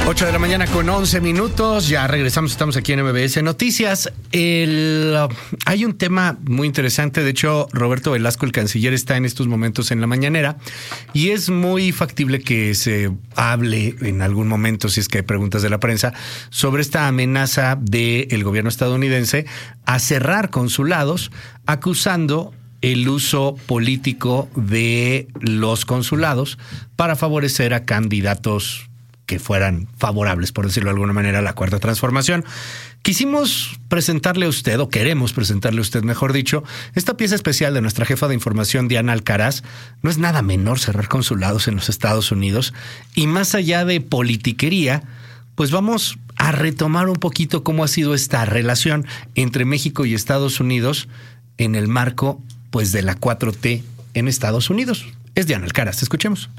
8 de la mañana con 11 minutos. Ya regresamos, estamos aquí en MBS Noticias. Hay un tema muy interesante. De hecho, Roberto Velasco, el canciller, está en estos momentos en la mañanera y es muy factible que se hable en algún momento, si es que hay preguntas de la prensa, sobre esta amenaza del gobierno estadounidense a cerrar consulados, acusando el uso político de los consulados para favorecer a candidatos que fueran favorables, por decirlo de alguna manera, a la Cuarta Transformación. Quisimos presentarle a usted, o queremos presentarle a usted, mejor dicho, esta pieza especial de nuestra jefa de información, Diana Alcaraz. No es nada menor cerrar consulados en los Estados Unidos. Y más allá de politiquería, pues vamos a retomar un poquito cómo ha sido esta relación entre México y Estados Unidos en el marco, pues, de la 4T en Estados Unidos. Es Diana Alcaraz, escuchemos.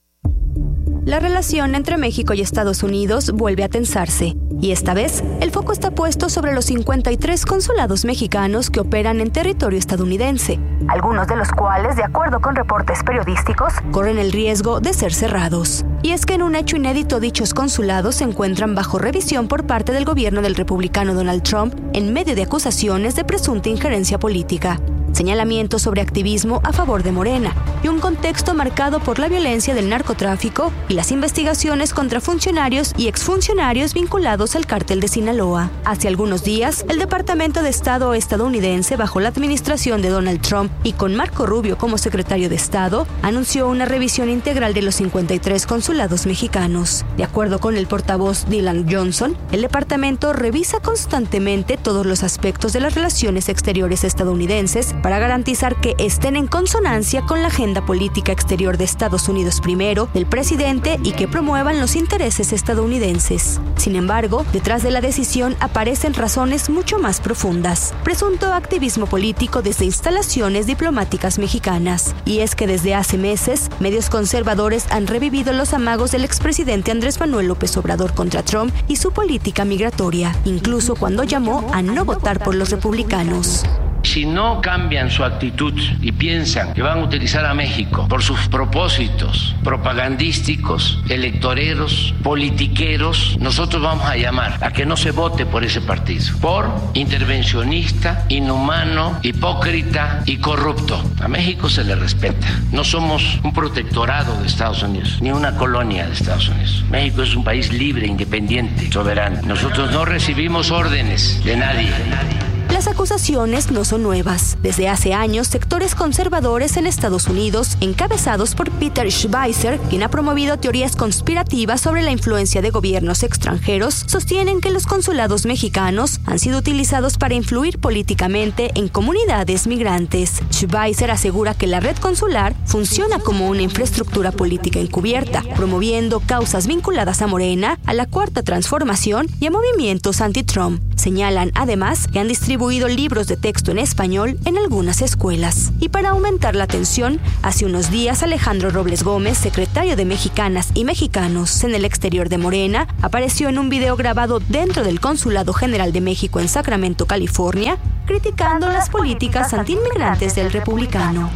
La relación entre México y Estados Unidos vuelve a tensarse, y esta vez el foco está puesto sobre los 53 consulados mexicanos que operan en territorio estadounidense, algunos de los cuales, de acuerdo con reportes periodísticos, corren el riesgo de ser cerrados. Y es que en un hecho inédito, dichos consulados se encuentran bajo revisión por parte del gobierno del republicano Donald Trump en medio de acusaciones de presunta injerencia política, señalamientos sobre activismo a favor de Morena y un contexto marcado por la violencia del narcotráfico y las investigaciones contra funcionarios y exfuncionarios vinculados al cártel de Sinaloa. Hace algunos días, el Departamento de Estado estadounidense, bajo la administración de Donald Trump y con Marco Rubio como secretario de Estado, anunció una revisión integral de los 53 consulados mexicanos. De acuerdo con el portavoz Dylan Johnson, el departamento revisa constantemente todos los aspectos de las relaciones exteriores estadounidenses para garantizar que estén en consonancia con la agenda política exterior de Estados Unidos primero, del presidente, y que promuevan los intereses estadounidenses. Sin embargo, detrás de la decisión aparecen razones mucho más profundas. Presunto activismo político desde instalaciones diplomáticas mexicanas. Y es que desde hace meses, medios conservadores han revivido los amagos del expresidente Andrés Manuel López Obrador contra Trump y su política migratoria, incluso cuando llamó a no votar por los republicanos. Si no cambian su actitud y piensan que van a utilizar a México por sus propósitos propagandísticos, electoreros, politiqueros, nosotros vamos a llamar a que no se vote por ese partido, por intervencionista, inhumano, hipócrita y corrupto. A México se le respeta. No somos un protectorado de Estados Unidos, ni una colonia de Estados Unidos. México es un país libre, independiente, soberano. Nosotros no recibimos órdenes de nadie. Las acusaciones no son nuevas. Desde hace años, sectores conservadores en Estados Unidos, encabezados por Peter Schweizer, quien ha promovido teorías conspirativas sobre la influencia de gobiernos extranjeros, sostienen que los consulados mexicanos han sido utilizados para influir políticamente en comunidades migrantes. Schweizer asegura que la red consular funciona como una infraestructura política encubierta, promoviendo causas vinculadas a Morena, a la Cuarta Transformación y a movimientos anti-Trump. Señalan además que han distribuido libros de texto en español en algunas escuelas. Y para aumentar la tensión, hace unos días Alejandro Robles Gómez, secretario de Mexicanas y Mexicanos en el exterior de Morena, apareció en un video grabado dentro del Consulado General de México en Sacramento, California, criticando las políticas antiinmigrantes del republicano.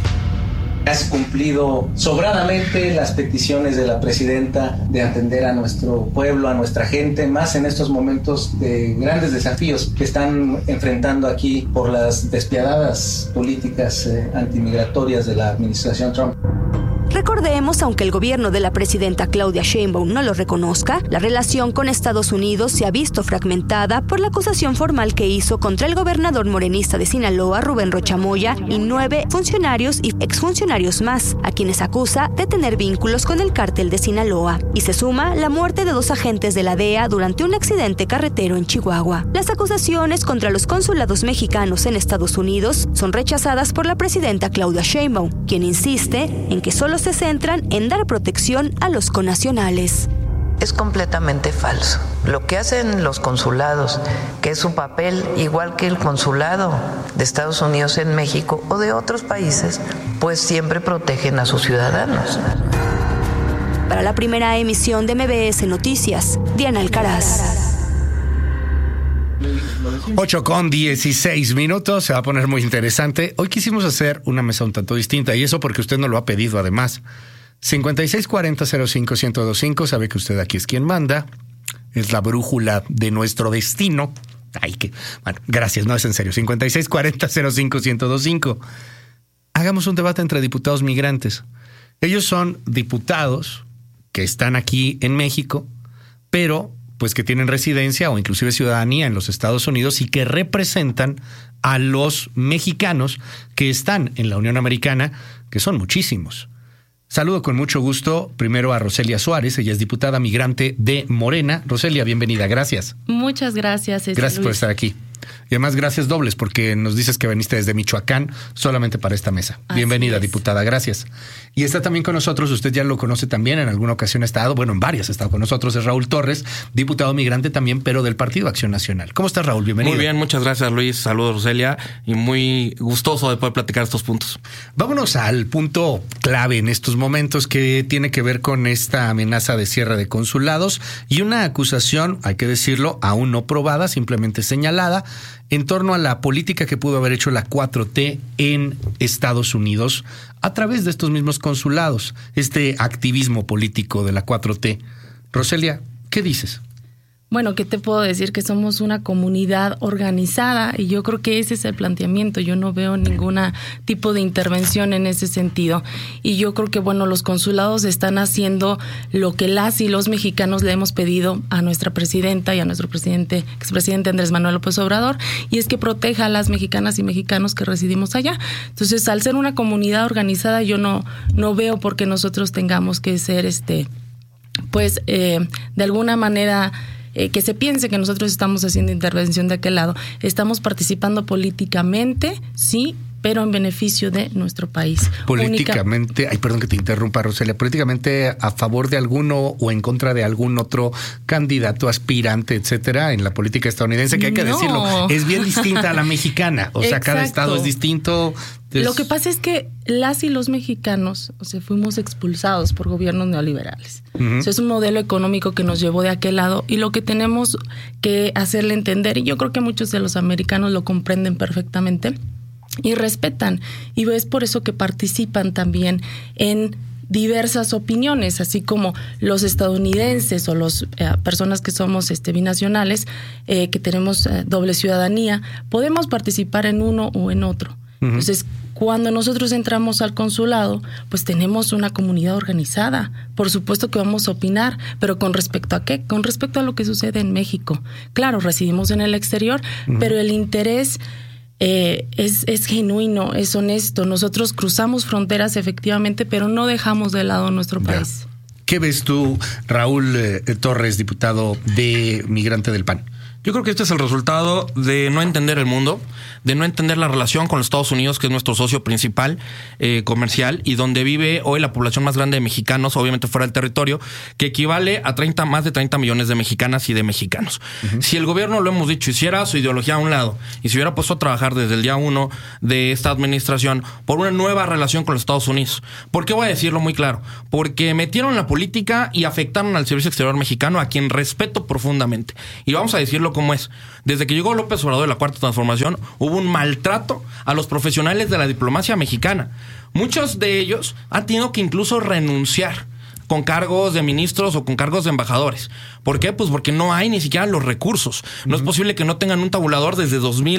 Has cumplido sobradamente las peticiones de la presidenta de atender a nuestro pueblo, a nuestra gente, más en estos momentos de grandes desafíos que están enfrentando aquí por las despiadadas políticas antimigratorias de la administración Trump. Recordemos, aunque el gobierno de la presidenta Claudia Sheinbaum no lo reconozca, la relación con Estados Unidos se ha visto fragmentada por la acusación formal que hizo contra el gobernador morenista de Sinaloa, Rubén Rocha Moya, y 9 funcionarios y exfuncionarios más, a quienes acusa de tener vínculos con el cártel de Sinaloa. Y se suma la muerte de 2 agentes de la DEA durante un accidente carretero en Chihuahua. Las acusaciones contra los consulados mexicanos en Estados Unidos son rechazadas por la presidenta Claudia Sheinbaum, quien insiste en que solo se centran en dar protección a los connacionales. Es completamente falso. Lo que hacen los consulados, que es su papel igual que el consulado de Estados Unidos en México o de otros países, pues siempre protegen a sus ciudadanos. Para la primera emisión de MBS Noticias, Diana Alcaraz. 8:16, se va a poner muy interesante. Hoy quisimos hacer una mesa un tanto distinta, y eso porque usted nos lo ha pedido además. 5640-05-1025. Sabe que usted aquí es quien manda. Es la brújula de nuestro destino. Bueno, gracias, no es en serio. 5640-05-1025. Hagamos un debate entre diputados migrantes. Ellos son diputados que están aquí en México, pero pues que tienen residencia o inclusive ciudadanía en los Estados Unidos y que representan a los mexicanos que están en la Unión Americana, que son muchísimos. Saludo con mucho gusto primero a Roselia Suárez, ella es diputada migrante de Morena. Roselia, bienvenida, gracias. Muchas gracias. Gracias por estar aquí. Y además gracias dobles porque nos dices que veniste desde Michoacán solamente para esta mesa. Bienvenida, diputada, gracias. Y está también con nosotros, usted ya lo conoce también, en alguna ocasión ha estado, bueno, en varias ha estado con nosotros, es Raúl Torres, diputado migrante también, pero del Partido Acción Nacional. ¿Cómo estás, Raúl? Bienvenido. Muy bien, muchas gracias, Luis. Saludos, Roselia, y muy gustoso de poder platicar estos puntos. Vámonos al punto clave en estos momentos que tiene que ver con esta amenaza de cierre de consulados y una acusación, hay que decirlo, aún no probada, simplemente señalada, en torno a la política que pudo haber hecho la 4T en Estados Unidos a través de estos mismos consulados, este activismo político de la 4T. Roselia, ¿qué dices? Bueno, ¿qué te puedo decir? Que somos una comunidad organizada y yo creo que ese es el planteamiento. Yo no veo ningún tipo de intervención en ese sentido. Y yo creo que, bueno, los consulados están haciendo lo que las y los mexicanos le hemos pedido a nuestra presidenta y a nuestro expresidente Andrés Manuel López Obrador, y es que proteja a las mexicanas y mexicanos que residimos allá. Entonces, al ser una comunidad organizada, yo no veo por qué nosotros tengamos que ser, de alguna manera... que se piense que nosotros estamos haciendo intervención de aquel lado. Estamos participando políticamente, sí, pero en beneficio de nuestro país. Políticamente, perdón que te interrumpa, Roselia, políticamente a favor de alguno o en contra de algún otro candidato, aspirante, etcétera, en la política estadounidense, que hay que decirlo, es bien distinta a la mexicana. O sea, Exacto. Cada estado es distinto. Lo que pasa es que las y los mexicanos, fuimos expulsados por gobiernos neoliberales. O sea, es un modelo económico que nos llevó de aquel lado y lo que tenemos que hacerle entender, y yo creo que muchos de los americanos lo comprenden perfectamente y respetan, y es por eso que participan también en diversas opiniones, así como los estadounidenses o las personas que somos binacionales, que tenemos doble ciudadanía, podemos participar en uno o en otro. Entonces, cuando nosotros entramos al consulado, pues tenemos una comunidad organizada. Por supuesto que vamos a opinar, pero ¿con respecto a qué? Con respecto a lo que sucede en México. Claro, residimos en el exterior, pero el interés es genuino, es honesto. Nosotros cruzamos fronteras efectivamente, pero no dejamos de lado nuestro país. ¿Qué ves tú, Raúl Torres, diputado de migrante del PAN? Yo creo que este es el resultado de no entender el mundo, de no entender la relación con los Estados Unidos, que es nuestro socio principal comercial, y donde vive hoy la población más grande de mexicanos, obviamente fuera del territorio, que equivale a más de 30 millones de mexicanas y de mexicanos. Si el gobierno, lo hemos dicho, hiciera su ideología a un lado y se hubiera puesto a trabajar desde el día 1 de esta administración por una nueva relación con los Estados Unidos. ¿Por qué voy a decirlo muy claro? Porque metieron la política y afectaron al servicio exterior mexicano, a quien respeto profundamente. Y vamos a decirlo como es. Desde que llegó López Obrador de la Cuarta Transformación, hubo un maltrato a los profesionales de la diplomacia mexicana. Muchos de ellos han tenido que incluso renunciar con cargos de ministros o con cargos de embajadores. ¿Por qué? Pues porque no hay ni siquiera los recursos. No es posible que no tengan un tabulador desde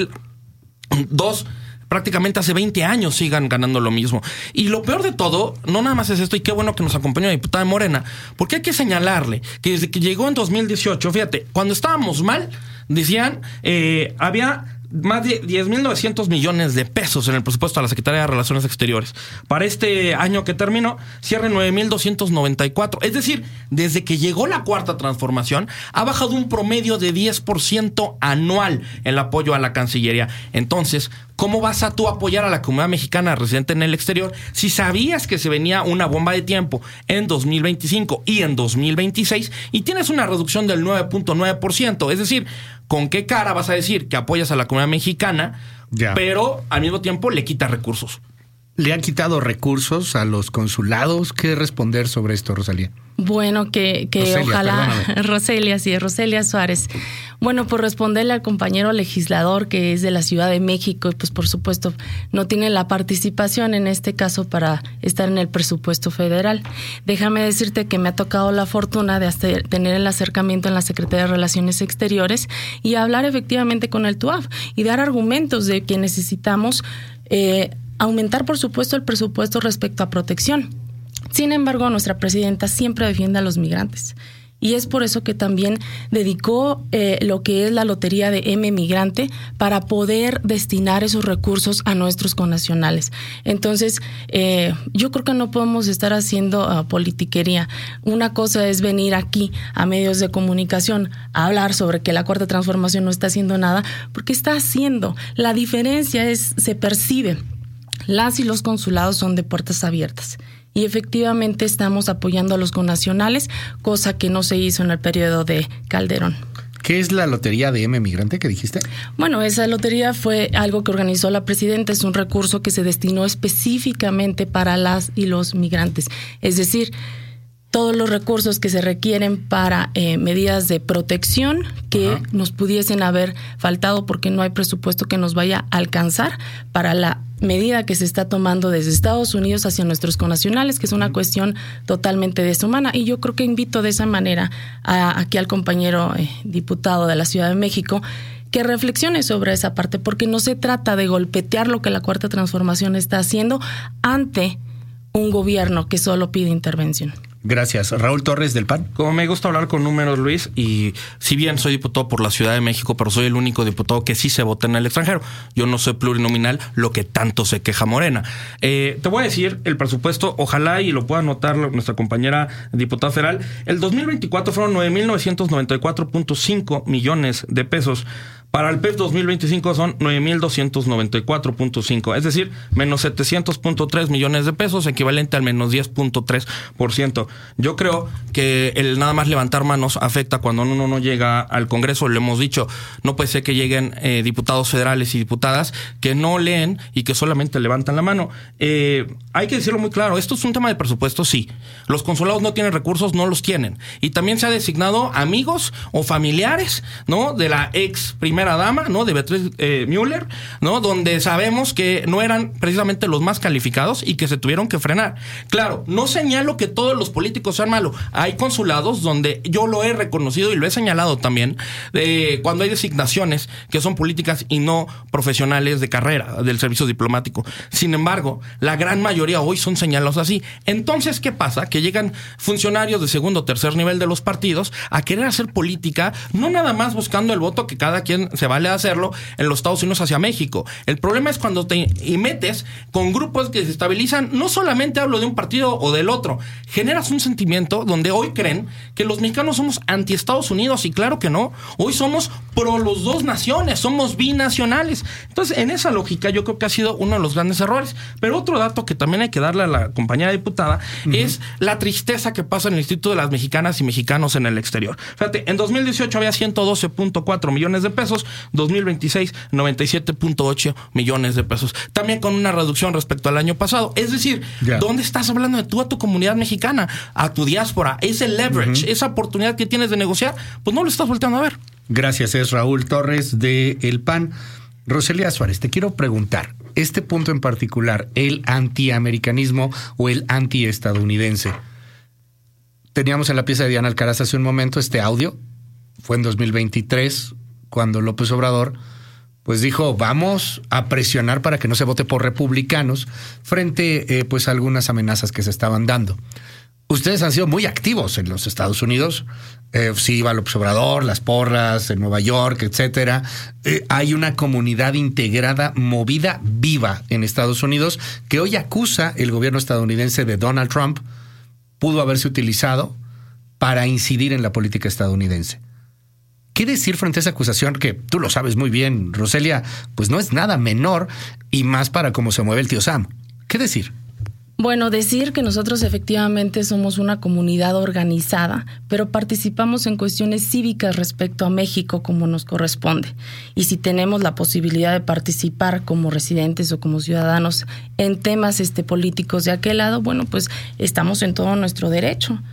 2002. Prácticamente hace 20 años sigan ganando lo mismo. Y lo peor de todo, no nada más es esto, y qué bueno que nos acompañó la diputada de Morena, porque hay que señalarle que desde que llegó en 2018, fíjate, cuando estábamos mal, decían, había más de 10,900 millones de pesos en el presupuesto de la Secretaría de Relaciones Exteriores. Para este año que terminó, cierre 9,294. Es decir, desde que llegó la Cuarta Transformación, ha bajado un promedio de 10% anual el apoyo a la Cancillería. Entonces, ¿cómo vas a tú apoyar a la comunidad mexicana residente en el exterior si sabías que se venía una bomba de tiempo en 2025 y en 2026 y tienes una reducción del 9.9%? Es decir, ¿con qué cara vas a decir que apoyas a la comunidad mexicana, pero al mismo tiempo le quitas recursos? ¿Le han quitado recursos a los consulados? ¿Qué responder sobre esto, Rosalía? Bueno, que Roselia, ojalá... perdóname. Roselia Suárez. Bueno, por responderle al compañero legislador que es de la Ciudad de México y pues por supuesto no tiene la participación en este caso para estar en el presupuesto federal. Déjame decirte que me ha tocado la fortuna de tener el acercamiento en la Secretaría de Relaciones Exteriores y hablar efectivamente con el TUAF y dar argumentos de que necesitamos aumentar por supuesto el presupuesto respecto a protección. Sin embargo, nuestra presidenta siempre defiende a los migrantes. Y es por eso que también dedicó lo que es la lotería de M-Migrante para poder destinar esos recursos a nuestros connacionales. Entonces, yo creo que no podemos estar haciendo politiquería. Una cosa es venir aquí a medios de comunicación a hablar sobre que la Cuarta Transformación no está haciendo nada, porque está haciendo. La diferencia se percibe. Las y los consulados son de puertas abiertas. Y efectivamente estamos apoyando a los connacionales, cosa que no se hizo en el periodo de Calderón. ¿Qué es la lotería de M-Migrante que dijiste? Bueno, esa lotería fue algo que organizó la presidenta, es un recurso que se destinó específicamente para las y los migrantes. Es decir, todos los recursos que se requieren para medidas de protección que nos pudiesen haber faltado porque no hay presupuesto que nos vaya a alcanzar para la medida que se está tomando desde Estados Unidos hacia nuestros connacionales, que es una cuestión totalmente deshumana. Y yo creo que invito de esa manera aquí al compañero diputado de la Ciudad de México que reflexione sobre esa parte, porque no se trata de golpetear lo que la Cuarta Transformación está haciendo ante un gobierno que solo pide intervención. Gracias. Raúl Torres, del PAN. Como me gusta hablar con números, Luis, y si bien soy diputado por la Ciudad de México, pero soy el único diputado que sí se vota en el extranjero. Yo no soy plurinominal, lo que tanto se queja Morena. Te voy a decir el presupuesto, ojalá y lo pueda anotar nuestra compañera diputada federal. El 2024 fueron 9,994.5 millones de pesos. Para el PEP 2025 son 9,294.5, es decir, menos 700.3 millones de pesos, equivalente al menos 10.3%. Yo creo que el nada más levantar manos afecta cuando uno no llega al Congreso. Lo hemos dicho, no puede ser que lleguen diputados federales y diputadas que no leen y que solamente levantan la mano. Hay que decirlo muy claro, esto es un tema de presupuesto, sí. Los consulados no tienen recursos, no los tienen. Y también se ha designado amigos o familiares, ¿no?, de la ex primera dama, ¿no?, de Beatriz Müller, ¿no?, donde sabemos que no eran precisamente los más calificados y que se tuvieron que frenar. Claro, no señalo que todos los políticos sean malos. Hay consulados donde yo lo he reconocido y lo he señalado también, cuando hay designaciones que son políticas y no profesionales de carrera del servicio diplomático. Sin embargo, la gran mayoría hoy son señalados así. Entonces, ¿qué pasa? Que llegan funcionarios de segundo o tercer nivel de los partidos a querer hacer política, no nada más buscando el voto, que cada quien se vale hacerlo, en los Estados Unidos hacia México. El problema es cuando te metes con grupos que se estabilizan. No solamente hablo de un partido o del otro, generas un sentimiento donde hoy creen que los mexicanos somos anti Estados Unidos, y claro que no. Hoy somos pro los dos naciones, somos binacionales. Entonces, en esa lógica yo creo que ha sido uno de los grandes errores. Pero otro dato que también hay que darle a la compañera diputada es la tristeza que pasa en el Instituto de las Mexicanas y Mexicanos en el exterior. Fíjate, en 2018 había 112.4 millones de pesos, 2026 97.8 millones de pesos, también con una reducción respecto al año pasado. Es decir, ¿dónde estás hablando de tú a tu comunidad mexicana, a tu diáspora? Ese leverage, esa oportunidad que tienes de negociar, pues no lo estás volteando a ver. Gracias, es Raúl Torres de El PAN. Rosalía Suárez, te quiero preguntar, este punto en particular, el antiamericanismo o el antiestadounidense. Teníamos en la pieza de Diana Alcaraz hace un momento este audio, fue en 2023, cuando López Obrador pues dijo, vamos a presionar para que no se vote por republicanos frente pues a algunas amenazas que se estaban dando. Ustedes han sido muy activos en los Estados Unidos. Sí, iba López Obrador, las porras en Nueva York, etcétera. Hay una comunidad integrada, movida, viva en Estados Unidos, que hoy acusa el gobierno estadounidense de Donald Trump pudo haberse utilizado para incidir en la política estadounidense. ¿Qué decir frente a esa acusación que tú lo sabes muy bien, Rosalía? Pues no es nada menor, y más para cómo se mueve el tío Sam. ¿Qué decir? Bueno, decir que nosotros efectivamente somos una comunidad organizada, pero participamos en cuestiones cívicas respecto a México como nos corresponde. Y si tenemos la posibilidad de participar como residentes o como ciudadanos en temas políticos de aquel lado, bueno, pues estamos en todo nuestro derecho.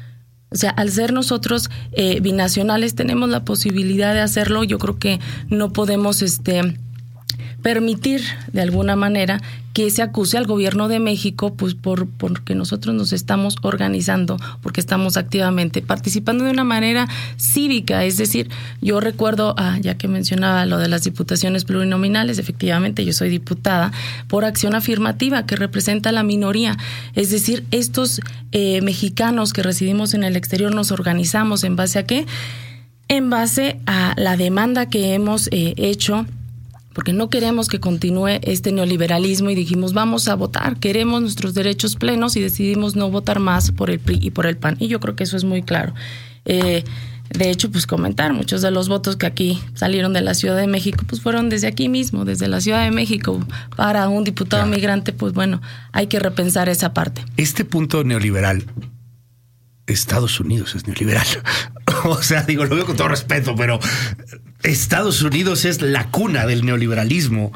O sea, al ser nosotros binacionales tenemos la posibilidad de hacerlo. Yo creo que no podemos permitir de alguna manera que se acuse al gobierno de México, pues porque nosotros nos estamos organizando, porque estamos activamente participando de una manera cívica. Es decir, yo recuerdo, ya que mencionaba lo de las diputaciones plurinominales, efectivamente yo soy diputada por acción afirmativa que representa a la minoría. Es decir, estos mexicanos que residimos en el exterior nos organizamos ¿en base a qué? En base a la demanda que hemos hecho, porque no queremos que continúe este neoliberalismo y dijimos vamos a votar, queremos nuestros derechos plenos y decidimos no votar más por el PRI y por el PAN. Y yo creo que eso es muy claro. De hecho, pues comentar, muchos de los votos que aquí salieron de la Ciudad de México, pues fueron desde aquí mismo, desde la Ciudad de México. Para un diputado migrante, pues bueno, hay que repensar esa parte. Este punto neoliberal, Estados Unidos es neoliberal. O sea, digo, lo digo con todo respeto, pero Estados Unidos es la cuna del neoliberalismo.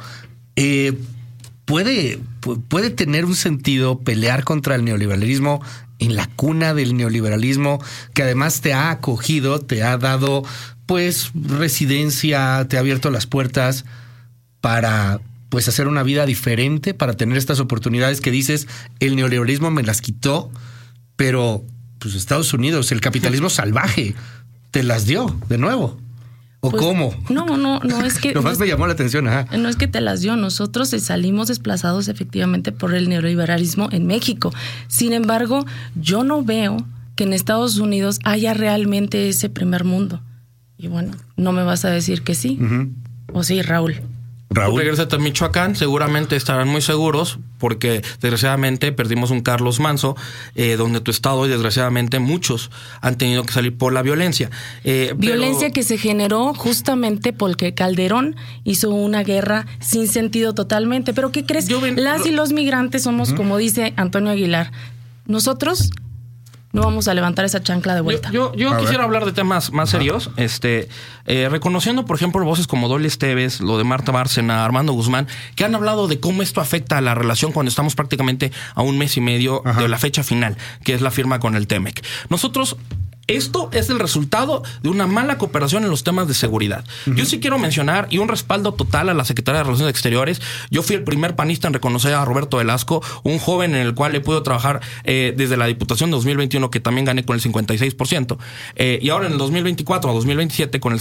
¿Puede tener un sentido pelear contra el neoliberalismo en la cuna del neoliberalismo, que además te ha acogido, te ha dado pues residencia, te ha abierto las puertas para pues hacer una vida diferente, para tener estas oportunidades que dices, el neoliberalismo me las quitó, pero pues Estados Unidos, el capitalismo salvaje, te las dio de nuevo? ¿O pues, cómo? No es que... Nomás me llamó la atención, ajá. No es que te las dio, nosotros salimos desplazados efectivamente por el neoliberalismo en México. Sin embargo, yo no veo que en Estados Unidos haya realmente ese primer mundo. Y bueno, no me vas a decir que sí. Uh-huh. ¿O sí, Raúl? Tú regresate a Michoacán, seguramente estarán muy seguros, porque desgraciadamente perdimos un Carlos Manzo, donde tu estado, y desgraciadamente muchos han tenido que salir por la violencia. Violencia que se generó justamente porque Calderón hizo una guerra sin sentido totalmente. Pero ¿qué crees? Y los migrantes somos, como dice Antonio Aguilar, nosotros no vamos a levantar esa chancla de vuelta. Yo quisiera hablar de temas más serios, reconociendo, por ejemplo, voces como Dolly Esteves, lo de Marta Bárcena, Armando Guzmán, que han hablado de cómo esto afecta a la relación cuando estamos prácticamente a un mes y medio de la fecha final, que es la firma con el TEMEC. Esto es el resultado de una mala cooperación en los temas de seguridad. Uh-huh. Yo sí quiero mencionar, y un respaldo total a la Secretaría de Relaciones Exteriores. Yo fui el primer panista en reconocer a Roberto Velasco, un joven en el cual he podido trabajar desde la Diputación 2021, que también gané con el 56%, y ahora en el 2024 a 2027 con el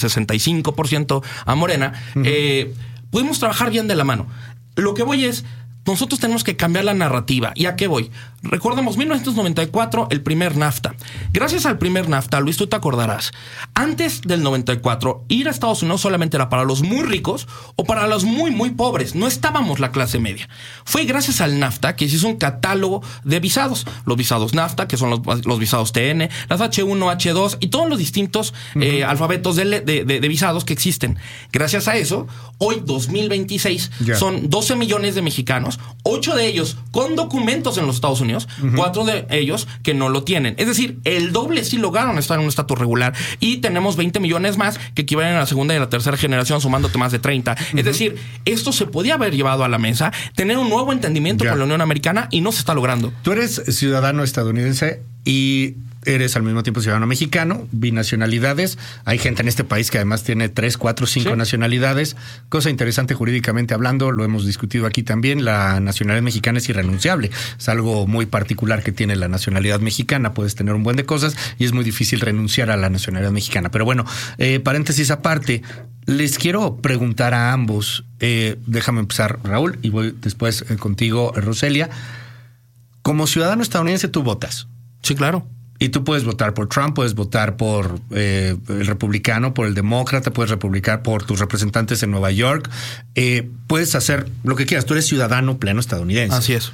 65% a Morena. Uh-huh. Pudimos trabajar bien de la mano. Lo que voy es... Nosotros tenemos que cambiar la narrativa. ¿Y a qué voy? Recordemos, 1994, el primer NAFTA. Gracias al primer NAFTA, Luis, tú te acordarás, antes del 94, ir a Estados Unidos solamente era para los muy ricos o para los muy, muy pobres. No estábamos la clase media. Fue gracias al NAFTA que se hizo un catálogo de visados. Los visados NAFTA, que son los visados TN, las H1, H2 y todos los distintos alfabetos de visados que existen. Gracias a eso, hoy, 2026, son 12 millones de mexicanos, 8 de ellos con documentos en los Estados Unidos, 4 de ellos que no lo tienen. Es decir, el doble sí lograron estar en un estatus regular, y tenemos 20 millones más que equivalen a la segunda y la tercera generación, sumándote más de 30. Es decir, esto se podía haber llevado a la mesa, tener un nuevo entendimiento con la Unión Americana, y no se está logrando. Tú eres ciudadano estadounidense y eres al mismo tiempo ciudadano mexicano, binacionalidades. Hay gente en este país que además tiene 3, 4, 5 nacionalidades. Cosa interesante jurídicamente hablando, lo hemos discutido aquí también, la nacionalidad mexicana es irrenunciable. Es algo muy particular que tiene la nacionalidad mexicana. Puedes tener un buen de cosas y es muy difícil renunciar a la nacionalidad mexicana. Pero bueno, paréntesis aparte, les quiero preguntar a ambos, déjame empezar, Raúl, y voy después contigo, Roselia. Como ciudadano estadounidense, tú votas. Sí, claro. Y tú puedes votar por Trump, puedes votar por el republicano, por el demócrata, puedes votar por tus representantes en Nueva York. Puedes hacer lo que quieras. Tú eres ciudadano pleno estadounidense. Así es.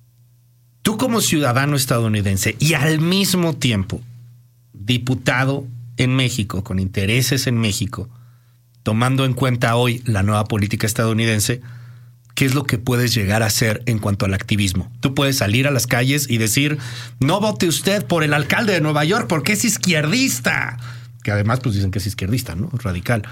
Tú como ciudadano estadounidense y al mismo tiempo diputado en México, con intereses en México, tomando en cuenta hoy la nueva política estadounidense, ¿qué es lo que puedes llegar a hacer en cuanto al activismo? Tú puedes salir a las calles y decir, no vote usted por el alcalde de Nueva York porque es izquierdista. Que además pues dicen que es izquierdista, ¿no? Radical.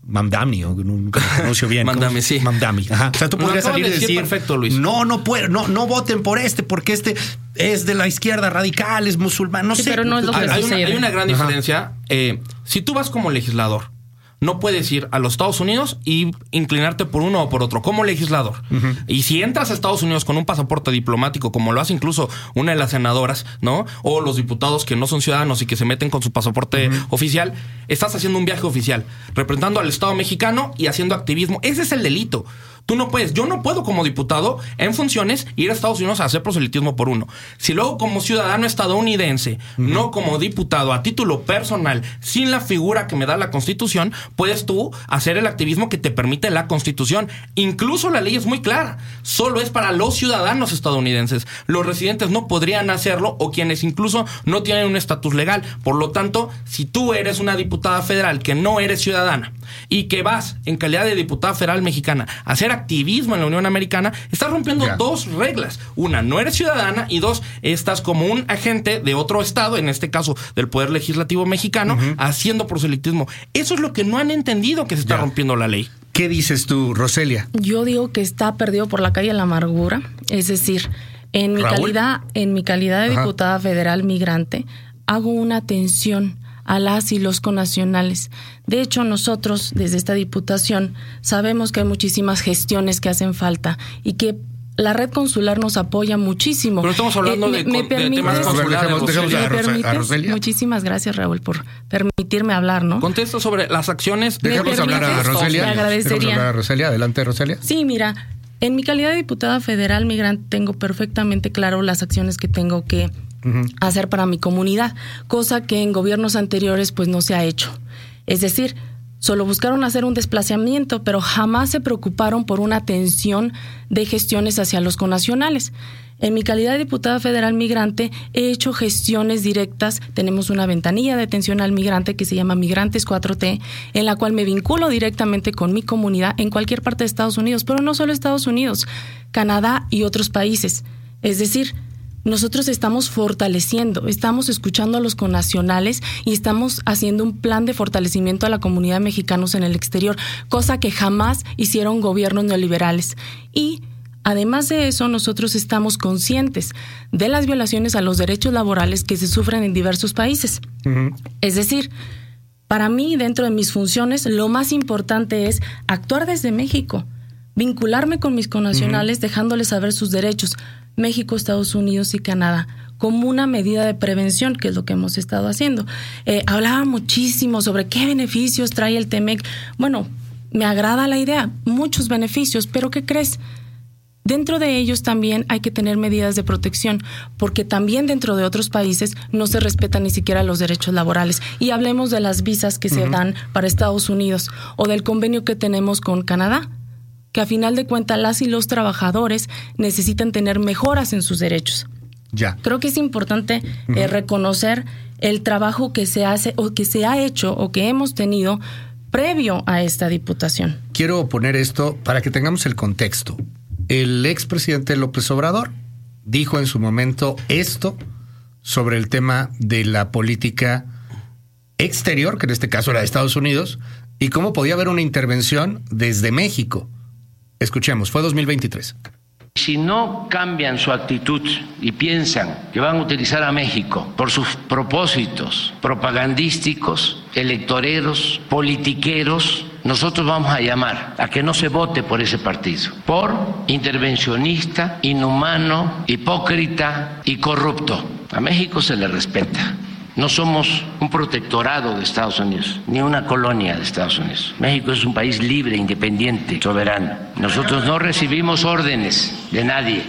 Mamdani, o nunca lo pronuncio bien. Mamdani, sí. Mamdani. Ajá. O sea, tú podrías salir y decir, perfecto, Luis. No puedo, no voten por porque es de la izquierda radical, es musulmán, no sí, sé. Pero no es lo que hay una gran diferencia. Si tú vas como legislador, no puedes ir a los Estados Unidos y inclinarte por uno o por otro como legislador. Uh-huh. Y si entras a Estados Unidos con un pasaporte diplomático, como lo hace incluso una de las senadoras, ¿no? O los diputados que no son ciudadanos y que se meten con su pasaporte oficial, estás haciendo un viaje oficial, representando al Estado mexicano y haciendo activismo. Ese es el delito. Tú no puedes, yo no puedo como diputado en funciones ir a Estados Unidos a hacer proselitismo por uno. Si luego como ciudadano estadounidense, no como diputado a título personal, sin la figura que me da la Constitución, puedes tú hacer el activismo que te permite la Constitución. Incluso la ley es muy clara. Solo es para los ciudadanos estadounidenses. Los residentes no podrían hacerlo o quienes incluso no tienen un estatus legal. Por lo tanto, si tú eres una diputada federal que no eres ciudadana y que vas en calidad de diputada federal mexicana a hacer activismo en la Unión Americana, estás rompiendo dos reglas. Una, no eres ciudadana, y dos, estás como un agente de otro estado, en este caso del Poder Legislativo mexicano, haciendo proselitismo. Eso es lo que no han entendido, que se está rompiendo la ley. ¿Qué dices tú, Roselia? Yo digo que está perdido por la calle la amargura. Es decir, en mi calidad de diputada federal migrante, hago una atención a las y los connacionales. De hecho, nosotros, desde esta diputación, sabemos que hay muchísimas gestiones que hacen falta y que la red consular nos apoya muchísimo. Pero estamos hablando de temas consulares. ¿Me permites? Muchísimas gracias, Raúl, por permitirme hablar, ¿no? Contesto sobre las acciones. Dejamos hablar a Roselia. Te agradecería. Dejamos hablar a Roselia. Adelante, Roselia. Sí, mira, en mi calidad de diputada federal migrante tengo perfectamente claro las acciones que tengo que hacer para mi comunidad, cosa que en gobiernos anteriores pues no se ha hecho. Es decir, solo buscaron hacer un desplazamiento, pero jamás se preocuparon por una atención de gestiones hacia los connacionales. En mi calidad de diputada federal migrante he hecho gestiones directas. Tenemos una ventanilla de atención al migrante que se llama Migrantes 4T, en la cual me vinculo directamente con mi comunidad en cualquier parte de Estados Unidos, pero no solo Estados Unidos, Canadá y otros países. Es decir, nosotros estamos fortaleciendo, estamos escuchando a los connacionales y estamos haciendo un plan de fortalecimiento a la comunidad de mexicanos en el exterior, cosa que jamás hicieron gobiernos neoliberales. Y además de eso, nosotros estamos conscientes de las violaciones a los derechos laborales que se sufren en diversos países. Es decir, para mí, dentro de mis funciones, lo más importante es actuar desde México, vincularme con mis connacionales, dejándoles saber sus derechos, México, Estados Unidos y Canadá, como una medida de prevención, que es lo que hemos estado haciendo. Hablaba muchísimo sobre qué beneficios trae el TEMEC. Bueno, me agrada la idea, muchos beneficios, pero ¿qué crees? Dentro de ellos también hay que tener medidas de protección, porque también dentro de otros países no se respetan ni siquiera los derechos laborales. Y hablemos de las visas que se dan para Estados Unidos o del convenio que tenemos con Canadá, que a final de cuentas las y los trabajadores necesitan tener mejoras en sus derechos. Ya. Creo que es importante reconocer el trabajo que se hace o que se ha hecho o que hemos tenido previo a esta diputación. Quiero poner esto para que tengamos el contexto. El expresidente López Obrador dijo en su momento esto sobre el tema de la política exterior, que en este caso era de Estados Unidos, y cómo podía haber una intervención desde México. Escuchemos, fue 2023. Si no cambian su actitud y piensan que van a utilizar a México por sus propósitos propagandísticos, electoreros, politiqueros, nosotros vamos a llamar a que no se vote por ese partido, por intervencionista, inhumano, hipócrita y corrupto. A México se le respeta. No somos un protectorado de Estados Unidos, ni una colonia de Estados Unidos. México es un país libre, independiente, soberano. Nosotros no recibimos órdenes de nadie.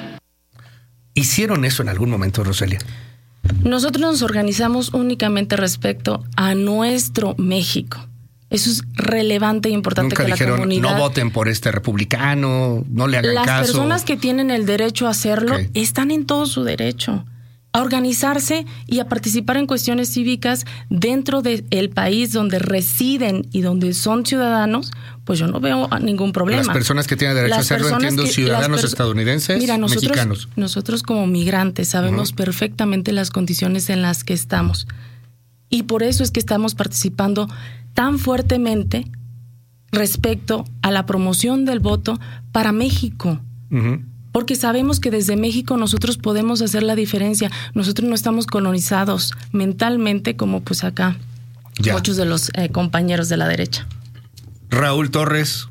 ¿Hicieron eso en algún momento, Roselia? Nosotros nos organizamos únicamente respecto a nuestro México. Eso es relevante e importante. Nunca que dijeron, la comunidad... no voten por este republicano, no le hagan caso. Las personas que tienen el derecho a hacerlo están en todo su derecho a organizarse y a participar en cuestiones cívicas dentro del país donde residen y donde son ciudadanos. Pues yo no veo ningún problema. Las personas que tienen derecho a hacerlo, entiendo, ciudadanos estadounidenses, mira, mexicanos. Nosotros como migrantes sabemos perfectamente las condiciones en las que estamos. Y por eso es que estamos participando tan fuertemente respecto a la promoción del voto para México. Uh-huh. Porque sabemos que desde México nosotros podemos hacer la diferencia. Nosotros no estamos colonizados mentalmente como pues acá muchos de los compañeros de la derecha. Raúl Torres,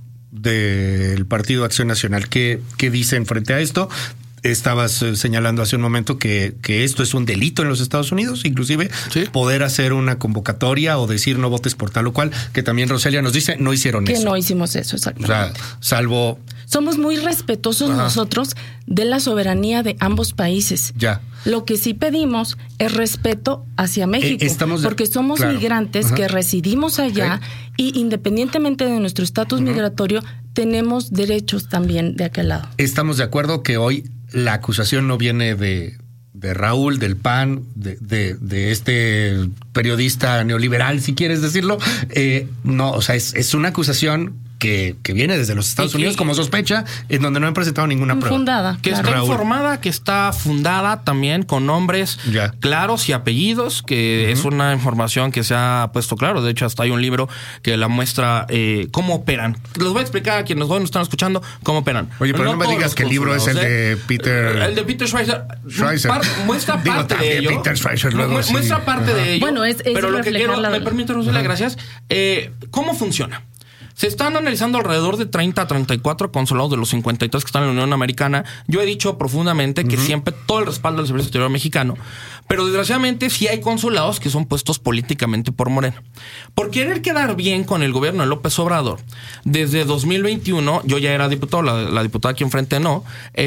del Partido Acción Nacional, ¿qué dicen frente a esto? Estabas señalando hace un momento que esto es un delito en los Estados Unidos, inclusive poder hacer una convocatoria o decir no votes por tal o cual, que también Roselia nos dice, no hicieron eso. Que no hicimos eso, exactamente. O sea, salvo... Somos muy respetuosos nosotros de la soberanía de ambos países. Ya. Lo que sí pedimos es respeto hacia México, porque somos migrantes que residimos allá y independientemente de nuestro estatus migratorio, tenemos derechos también de aquel lado. Estamos de acuerdo que hoy la acusación no viene de Raúl, del PAN, de este periodista neoliberal, si quieres decirlo. No, o sea, es una acusación que viene desde los Estados Unidos como sospecha, en donde no han presentado ninguna prueba. Fundada. Que está informada, que está fundada también con nombres claros y apellidos, que es una información que se ha puesto claro. De hecho, hasta hay un libro que la muestra cómo operan. Les voy a explicar a quienes nos están escuchando cómo operan. Oye, pero no me digas que el libro es el de Peter... El de Peter Schweizer. Muestra parte de ello. Peter Schweizer luego muestra parte de ello. Bueno, es pero lo que quiero, me permite, Rosela, gracias. ¿Cómo funciona? Se están analizando alrededor de 30 a 34 consulados de los 53 que están en la Unión Americana. Yo he dicho profundamente que siempre todo el respaldo del Servicio Exterior mexicano, pero desgraciadamente sí hay consulados que son puestos políticamente por Morena. Por querer quedar bien con el gobierno de López Obrador, desde 2021, yo ya era diputado, la diputada aquí enfrente no,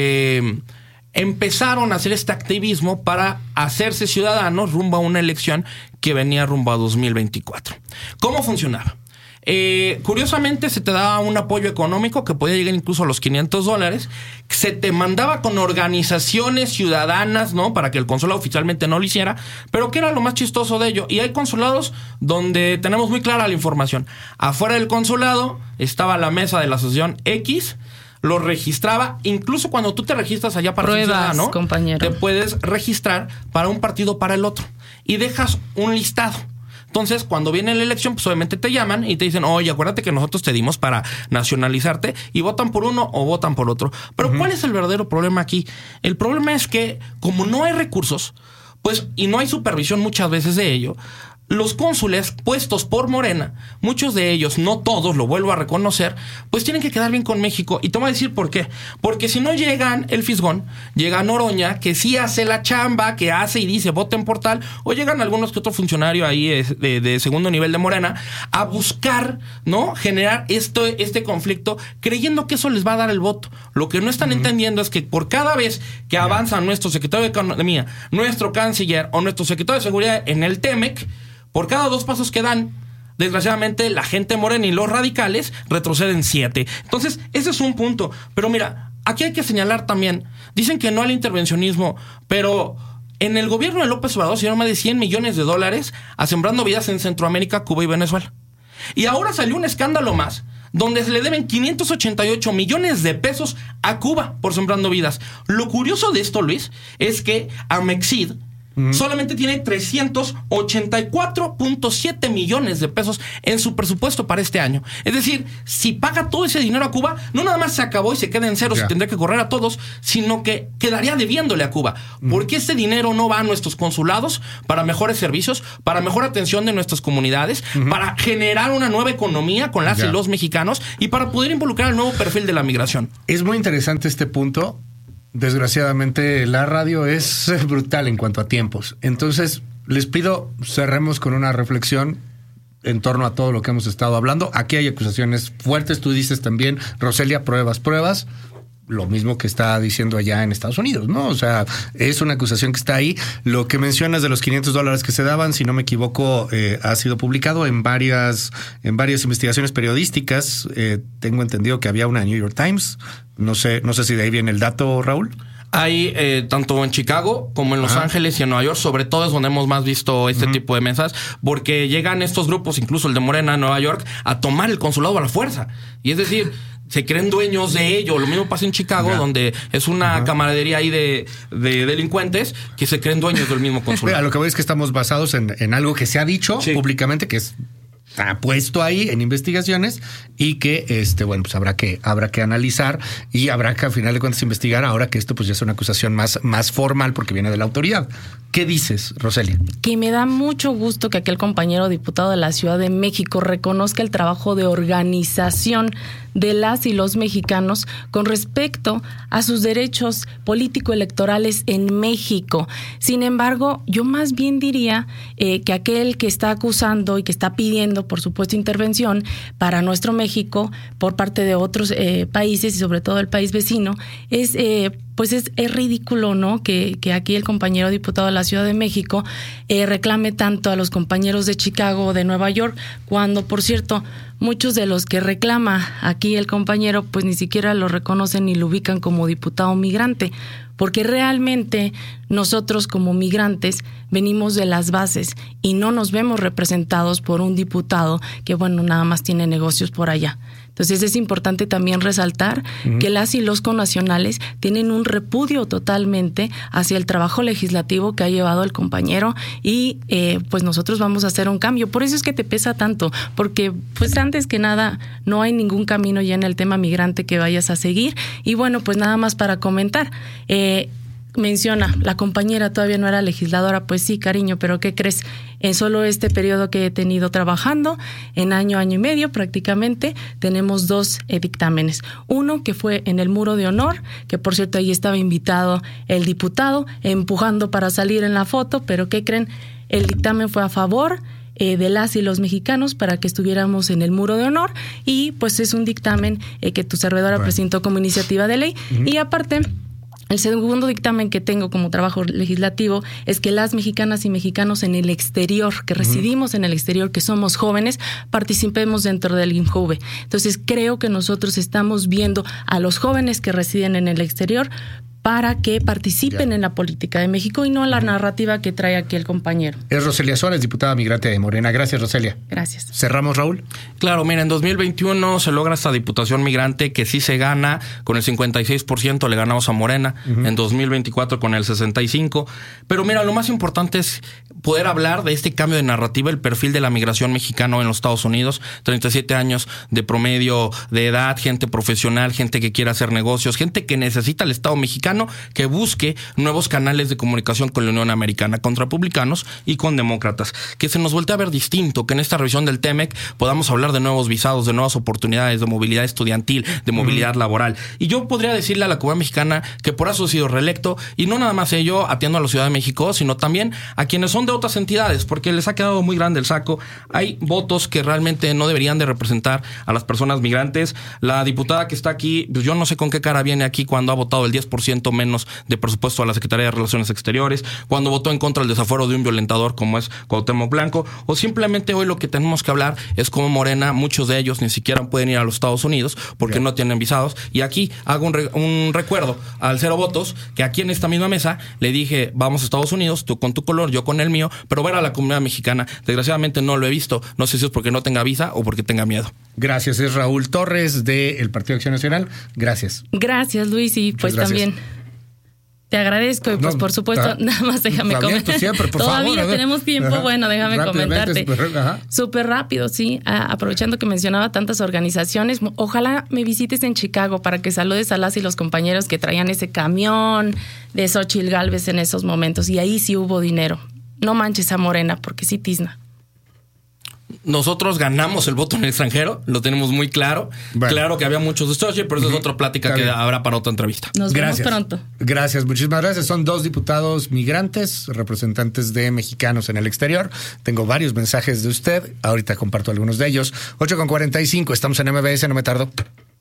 empezaron a hacer este activismo para hacerse ciudadanos rumbo a una elección que venía rumbo a 2024. ¿Cómo funcionaba? Curiosamente se te daba un apoyo económico que podía llegar incluso a los $500, se te mandaba con organizaciones ciudadanas, ¿no? Para que el consulado oficialmente no lo hiciera, pero ¿qué era lo más chistoso de ello? Y hay consulados donde tenemos muy clara la información. Afuera del consulado estaba la mesa de la asociación X, lo registraba, incluso cuando tú te registras allá para ser ciudadano, compañero, te puedes registrar para un partido o para el otro y dejas un listado. Entonces, cuando viene la elección, pues obviamente te llaman y te dicen, oye, acuérdate que nosotros te dimos para nacionalizarte, y votan por uno o votan por otro. Pero ¿cuál es el verdadero problema aquí? El problema es que, como no hay recursos, pues, y no hay supervisión muchas veces de ello, los cónsules puestos por Morena, muchos de ellos, no todos, lo vuelvo a reconocer, pues tienen que quedar bien con México. Y te voy a decir por qué. Porque si no llegan el Fisgón, llega Noroña, que sí hace la chamba, que hace y dice voten por tal, o llegan algunos que otro funcionario ahí de segundo nivel de Morena a buscar, ¿no? Generar este conflicto, creyendo que eso les va a dar el voto. Lo que no están entendiendo es que por cada vez que avanza nuestro secretario de Economía, nuestro canciller o nuestro secretario de Seguridad en el TEMEC, por cada 2 pasos que dan, desgraciadamente, la gente morena y los radicales retroceden 7. Entonces, ese es un punto. Pero mira, aquí hay que señalar también, dicen que no al intervencionismo, pero en el gobierno de López Obrador se dieron más de $100 millones a Sembrando Vidas en Centroamérica, Cuba y Venezuela. Y ahora salió un escándalo más, donde se le deben 588 millones de pesos a Cuba por Sembrando Vidas. Lo curioso de esto, Luis, es que Amexid solamente tiene 384.7 millones de pesos en su presupuesto para este año. Es decir, si paga todo ese dinero a Cuba, no nada más se acabó y se queda en ceros y tendrá que correr a todos, sino que quedaría debiéndole a Cuba. Porque ese dinero no va a nuestros consulados para mejores servicios, para mejor atención de nuestras comunidades, para generar una nueva economía con las y los mexicanos y para poder involucrar el nuevo perfil de la migración. Es muy interesante este punto. Desgraciadamente la radio es brutal en cuanto a tiempos. Entonces les pido cerremos con una reflexión en torno a todo lo que hemos estado hablando. Aquí hay acusaciones fuertes, tú dices también, Roselia, pruebas. Lo mismo que está diciendo allá en Estados Unidos, ¿no? O sea, es una acusación que está ahí. Lo que mencionas de los $500 que se daban, si no me equivoco, ha sido publicado en varias investigaciones periodísticas. Tengo entendido que había una New York Times. No sé si de ahí viene el dato, Raúl. Hay tanto en Chicago como en Los Ángeles y en Nueva York, sobre todo es donde hemos más visto este tipo de mesas, porque llegan estos grupos, incluso el de Morena en Nueva York, a tomar el consulado a la fuerza. Y es decir, se creen dueños de ello. Lo mismo pasa en Chicago, donde es una camaradería ahí de delincuentes que se creen dueños del mismo consulado. Lo que voy es que estamos basados en algo que se ha dicho públicamente, que es ha puesto ahí en investigaciones y que bueno, pues habrá que analizar y habrá que, al final de cuentas, investigar ahora que esto pues ya es una acusación más formal porque viene de la autoridad. ¿Qué dices, Roselia? Que me da mucho gusto que aquel compañero diputado de la Ciudad de México reconozca el trabajo de organización de las y los mexicanos con respecto a sus derechos político-electorales en México. Sin embargo, yo más bien diría que aquel que está acusando y que está pidiendo, por supuesto, intervención para nuestro México por parte de otros países y sobre todo el país vecino, es ridículo, ¿no? Que aquí el compañero diputado de la Ciudad de México reclame tanto a los compañeros de Chicago o de Nueva York, cuando, por cierto, muchos de los que reclama aquí el compañero pues ni siquiera lo reconocen ni lo ubican como diputado migrante, porque realmente nosotros como migrantes venimos de las bases y no nos vemos representados por un diputado que, bueno, nada más tiene negocios por allá. Entonces es importante también resaltar que las y los connacionales tienen un repudio totalmente hacia el trabajo legislativo que ha llevado el compañero y pues nosotros vamos a hacer un cambio. Por eso es que te pesa tanto, porque pues antes que nada no hay ningún camino ya en el tema migrante que vayas a seguir. Y bueno, pues nada más para comentar. Menciona, la compañera todavía no era legisladora, pues sí, cariño, pero ¿qué crees? En solo este periodo que he tenido trabajando, en año y medio prácticamente, tenemos 2 dictámenes. Uno que fue en el Muro de Honor, que por cierto ahí estaba invitado el diputado, empujando para salir en la foto, pero ¿qué creen? El dictamen fue a favor de las y los mexicanos para que estuviéramos en el Muro de Honor y pues es un dictamen que tu servidora presentó como iniciativa de ley y aparte... El segundo dictamen que tengo como trabajo legislativo es que las mexicanas y mexicanos en el exterior, que residimos en el exterior, que somos jóvenes, participemos dentro del INJUVE. Entonces creo que nosotros estamos viendo a los jóvenes que residen en el exterior para que participen en la política de México y no la narrativa que trae aquí el compañero. Es Roselia Suárez, diputada migrante de Morena. Gracias, Roselia. Gracias. ¿Cerramos, Raúl? Claro, mira, en 2021 se logra esta diputación migrante que sí se gana con el 56%, le ganamos a Morena, en 2024 con el 65%. Pero mira, lo más importante es poder hablar de este cambio de narrativa, el perfil de la migración mexicana en los Estados Unidos, 37 años de promedio de edad, gente profesional, gente que quiere hacer negocios, gente que necesita el Estado mexicano, que busque nuevos canales de comunicación con la Unión Americana, con republicanos y con demócratas, que se nos voltee a ver distinto, que en esta revisión del TEMEC podamos hablar de nuevos visados, de nuevas oportunidades, de movilidad estudiantil, de movilidad laboral. Y yo podría decirle a la comunidad mexicana que por eso ha sido reelecto, y no nada más ello atiendo a la Ciudad de México, sino también a quienes son de otras entidades, porque les ha quedado muy grande el saco. Hay votos que realmente no deberían de representar a las personas migrantes. La diputada que está aquí, pues yo no sé con qué cara viene aquí cuando ha votado el 10% menos de presupuesto a la Secretaría de Relaciones Exteriores, cuando votó en contra del desafuero de un violentador como es Cuauhtémoc Blanco, o simplemente hoy lo que tenemos que hablar es cómo Morena, muchos de ellos ni siquiera pueden ir a los Estados Unidos porque no tienen visados. Y aquí hago un recuerdo al Cero Votos, que aquí en esta misma mesa le dije, vamos a Estados Unidos, tú con tu color, yo con el mío, pero ver a la comunidad mexicana, desgraciadamente no lo he visto, no sé si es porque no tenga visa o porque tenga miedo. Gracias, es Raúl Torres del Partido Acción Nacional. Gracias. Gracias, Luis, y pues también te agradezco y pues por supuesto, nada más déjame comentar. Todavía tenemos tiempo, bueno, déjame comentarte. Súper rápido, sí, aprovechando que mencionaba tantas organizaciones, ojalá me visites en Chicago para que saludes a las y los compañeros que traían ese camión de Xóchitl Gálvez en esos momentos, y ahí sí hubo dinero. No manches a Morena, porque sí tizna. Nosotros ganamos el voto en el extranjero, lo tenemos muy claro. Bueno. Claro que había muchos de Xóchitl, pero eso es otra plática que habrá para otra entrevista. Nos vemos pronto. Gracias, muchísimas gracias. Son 2 diputados migrantes, representantes de mexicanos en el exterior. Tengo varios mensajes de usted. Ahorita comparto algunos de ellos. 8:45, estamos en MBS, no me tardo.